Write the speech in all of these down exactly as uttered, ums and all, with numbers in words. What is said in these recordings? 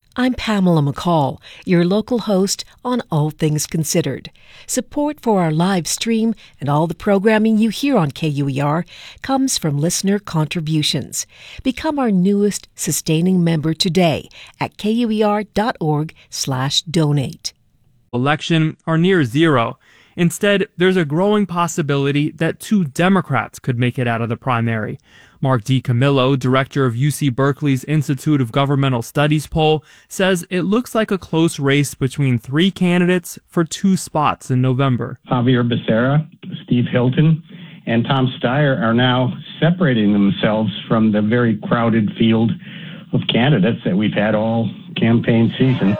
I'm Pamela McCall, your local host on All Things Considered. Support for our live stream and all the programming you hear on K U E R comes from listener contributions. Become our newest sustaining member today at kuer.org slash donate. Election are near zero. Instead, there's a growing possibility that two Democrats could make it out of the primary. Mark DiCamillo, director of U C Berkeley's Institute of Governmental Studies poll, says it looks like a close race between three candidates for two spots in November. Xavier Becerra, Steve Hilton, and Tom Steyer are now separating themselves from the very crowded field of candidates that we've had all campaign season.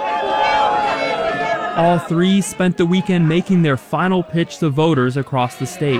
All three spent the weekend making their final pitch to voters across the state.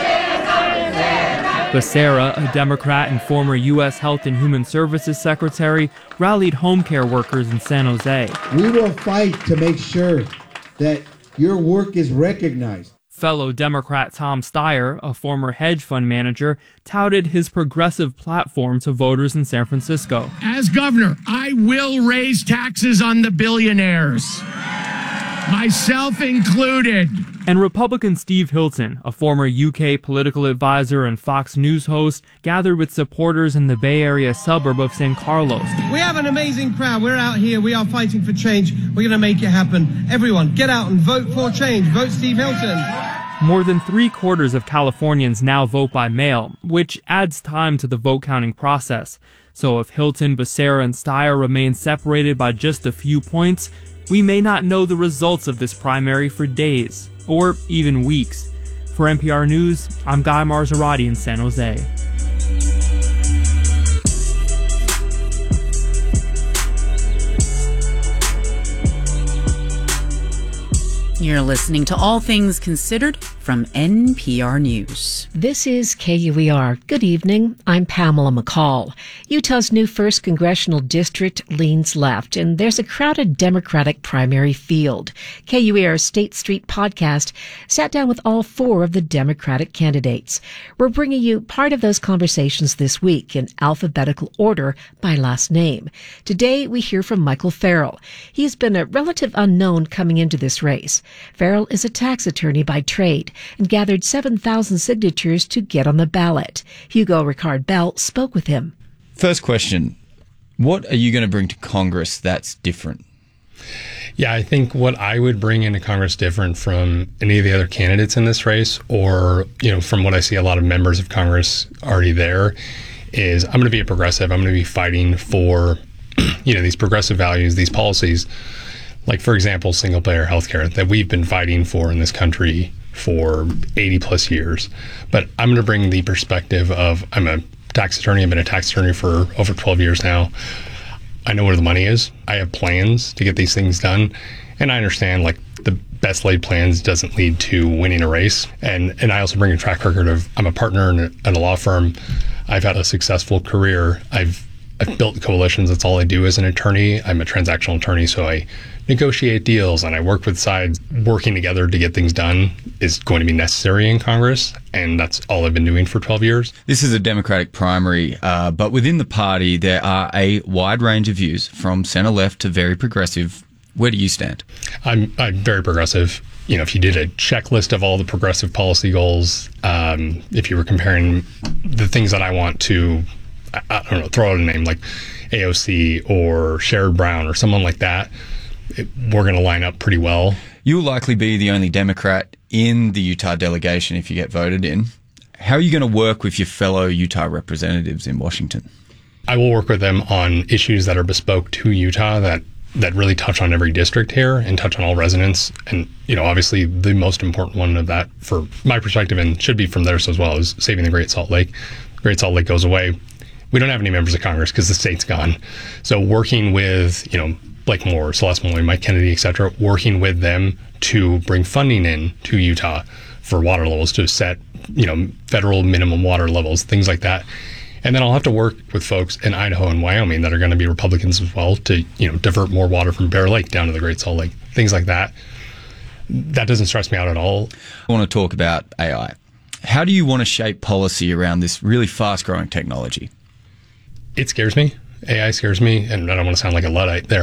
Becerra, a Democrat and former U S Health and Human Services Secretary, rallied home care workers in San Jose. We will fight to make sure that your work is recognized. Fellow Democrat Tom Steyer, a former hedge fund manager, touted his progressive platform to voters in San Francisco. As governor, I will raise taxes on the billionaires, myself included. And Republican Steve Hilton, a former U K political advisor and Fox News host, gathered with supporters in the Bay Area suburb of San Carlos. We have an amazing crowd. We're out here. We are fighting for change. We're going to make it happen. Everyone, get out and vote for change. Vote Steve Hilton. More than three quarters of Californians now vote by mail, which adds time to the vote counting process. So if Hilton, Becerra, and Steyer remain separated by just a few points, we may not know the results of this primary for days, or even weeks. For N P R News, I'm Guy Marzorati in San Jose. You're listening to All Things Considered from N P R News. This is K U E R. Good evening. I'm Pamela McCall. Utah's new first congressional district leans left, and there's a crowded Democratic primary field. K U E R's State Street podcast sat down with all four of the Democratic candidates. We're bringing you part of those conversations this week in alphabetical order by last name. Today, we hear from Michael Farrell. He's been a relative unknown coming into this race. Farrell is a tax attorney by trade and gathered seven thousand signatures to get on the ballot. Hugo Ricard Bell spoke with him. First question, what are you going to bring to Congress that's different? Yeah, I think what I would bring into Congress different from any of the other candidates in this race, or, you know, from what I see a lot of members of Congress already there, is I'm going to be a progressive. I'm going to be fighting for, you know, these progressive values, these policies, like, for example, single-payer healthcare that we've been fighting for in this country for eighty plus years. But I'm going to bring the perspective of, I'm a tax attorney. I've been a tax attorney for over twelve years now. I know where the money is. I have plans to get these things done. And I understand, like, the best laid plans doesn't lead to winning a race. And and I also bring a track record of, I'm a partner in a, in a law firm. I've had a successful career. I've I've built coalitions. That's all I do as an attorney. I'm a transactional attorney, so I negotiate deals and I work with sides. Working together to get things done is going to be necessary in Congress, and that's all I've been doing for twelve years. This is a Democratic primary, uh, but within the party, there are a wide range of views from center left to very progressive. Where do you stand? I'm, I'm very progressive. You know, if you did a checklist of all the progressive policy goals, um, if you were comparing the things that I want to, I, I don't know, throw out a name like A O C or Sherrod Brown or someone like that, it, we're going to line up pretty well. You'll likely be the only Democrat in the Utah delegation if you get voted in. How are you going to work with your fellow Utah representatives in Washington? I will work with them on issues that are bespoke to Utah that that really touch on every district here and touch on all residents. And, you know, obviously the most important one of that, for my perspective, and should be from theirs as well, is saving the Great Salt Lake. Great Salt Lake goes away. We don't have any members of Congress because the state's gone. So working with, you know, Blake Moore, Celeste Moy, Mike Kennedy, et cetera, working with them to bring funding in to Utah for water levels, to set, you know, federal minimum water levels, things like that. And then I'll have to work with folks in Idaho and Wyoming that are going to be Republicans as well to, you know, divert more water from Bear Lake down to the Great Salt Lake, things like that. That doesn't stress me out at all. I want to talk about A I. How do you want to shape policy around this really fast-growing technology? It scares me. A I scares me, and I don't want to sound like a Luddite there.